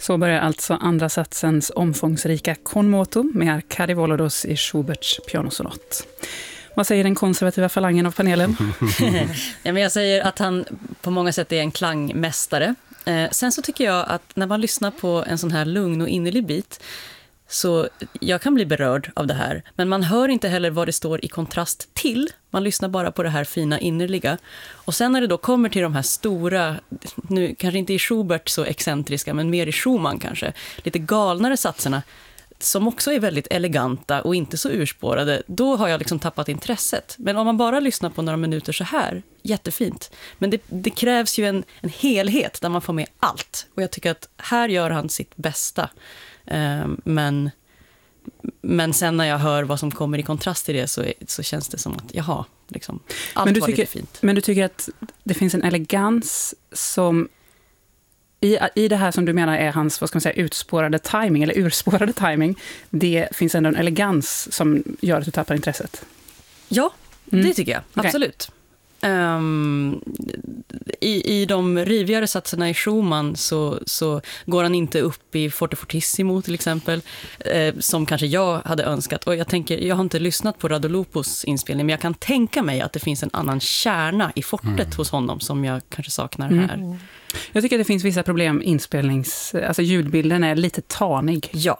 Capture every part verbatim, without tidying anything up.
Så börjar alltså andra satsens omfångsrika Con moto med Arkady Volodos i Schuberts pianosonat. Vad säger den konservativa falangen av panelen? Ja, men jag säger att han på många sätt är en klangmästare. Eh, sen så tycker jag att när man lyssnar på en sån här lugn och innerlig bit, så jag kan bli berörd av det här. Men man hör inte heller vad det står i kontrast till. Man lyssnar bara på det här fina innerliga. Och sen när det då kommer till de här stora, nu kanske inte i Schubert så excentriska, men mer i Schumann kanske, lite galnare satserna, som också är väldigt eleganta och inte så urspårade, då har jag liksom tappat intresset. Men om man bara lyssnar på några minuter så här, jättefint. Men det, det krävs ju en, en helhet där man får med allt. Och jag tycker att här gör han sitt bästa. Um, men, men sen när jag hör vad som kommer i kontrast till det, så, är, så känns det som att, jaha, liksom, allt men du var tycker, lite fint. Men du tycker att det finns en elegans som I, I det här som du menar är hans, vad ska man säga, utspårade timing eller urspårade timing, det finns ändå en elegans som gör att du tappar intresset. Ja, Mm. det tycker jag. Okay. Absolut. Um, i, I de rivigare satserna i Schumann så, så går han inte upp i forte fortissimo till exempel, eh, som kanske jag hade önskat. Och jag tänker, jag har inte lyssnat på Radolopos inspelning, men jag kan tänka mig att det finns en annan kärna i fortet mm. hos honom som jag kanske saknar mm. här. Jag tycker att det finns vissa problem inspelnings... Alltså ljudbilden är lite tanig. Ja.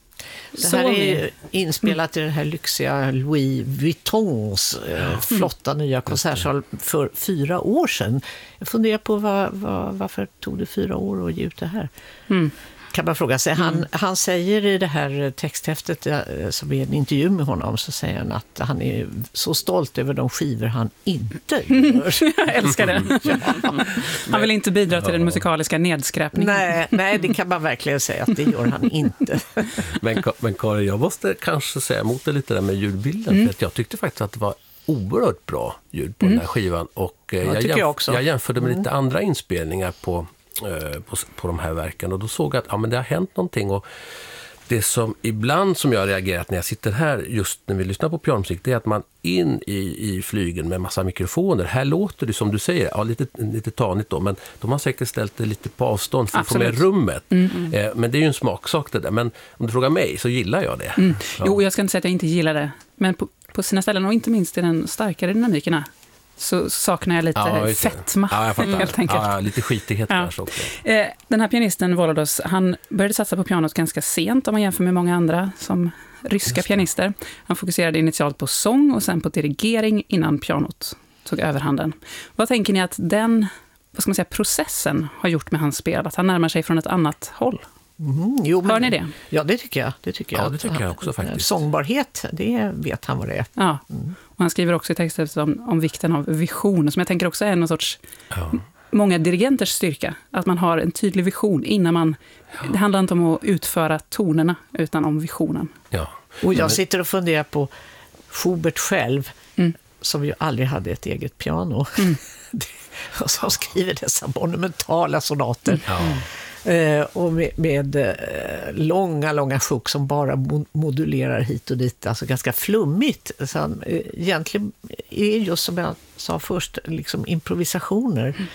Det här är ju inspelat i den här lyxiga Louis Vuittons eh, flotta mm. nya konsertsal för fyra år sedan. Jag funderar på vad, vad, varför tog det fyra år att ge ut det här? Mm. Kan man fråga sig. Han, mm. han säger i det här texthäftet som är en intervju med honom, så säger han att han är så stolt över de skivor han inte gör. Jag älskar det. Ja. Han vill inte bidra till den musikaliska nedskräpningen. Nej, nej, det kan man verkligen säga att det gör han inte. Men, men Karin, jag måste kanske säga emot det lite där med ljudbilden. Mm. För att jag tyckte faktiskt att det var oerhört bra ljud på mm. den här skivan. Och eh, ja, jag, jämf- jag, också. jag jämförde med mm. lite andra inspelningar på På, på de här verken, och då såg jag att ja, men det har hänt någonting. Och det som ibland som jag har reagerat när jag sitter här just när vi lyssnar på pianomusik, det är att man in i, i flygen med massa mikrofoner, här låter det som du säger, ja, lite, lite tanigt då, men de har säkert ställt det lite på avstånd för Absolut. att få med rummet. Mm, mm. Eh, men det är ju en smaksak det där, men om du frågar mig så gillar jag det. Mm. Ja. Jo, jag ska inte säga att jag inte gillar det, men på, på sina ställen, och inte minst i den starkare dynamikerna, så saknar jag lite ja, fetma, ja, jag fattar. helt enkelt. Ja, lite skitighet ja. kanske också. Eh, den här pianisten Volodos, han började satsa på pianot ganska sent om man jämför med många andra som ryska pianister. Han fokuserade initialt på sång och sen på dirigering innan pianot tog överhanden. Vad tänker ni att den, vad ska man säga, processen har gjort med hans spel? Att han närmar sig från ett annat håll? Mm, jo, men, hör ni det? Ja, det tycker jag. Det tycker jag. Ja, det tycker jag också faktiskt. Sångbarhet, det vet han vad det är. Ja, mm. och han skriver också i texten om, om vikten av vision, som jag tänker också är någon sorts, ja. många dirigenters styrka. Att man har en tydlig vision innan man, ja. det handlar inte om att utföra tonerna, utan om visionen. Ja. Och jag sitter och funderar på Schubert själv, mm. som ju aldrig hade ett eget piano. Mm. Och som skriver dessa monumentala sonater. Ja. Eh, och med, med eh, långa, långa sjok som bara mo- modulerar hit och dit. Alltså ganska flummigt. Så han, eh, egentligen är just som jag sa först, liksom improvisationer. Mm.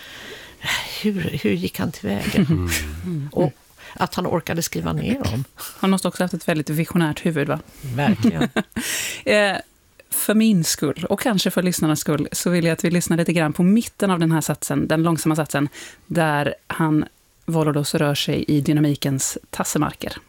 Hur, hur gick han tillväga? Mm. Mm. Och att han orkade skriva ner dem. Han måste också ha haft ett väldigt visionärt huvud, va? Verkligen. eh, för min skull, och kanske för lyssnarnas skull, så vill jag att vi lyssnar lite grann på mitten av den här satsen, den långsamma satsen, där han Volodos rör sig i dynamikens tassemarker.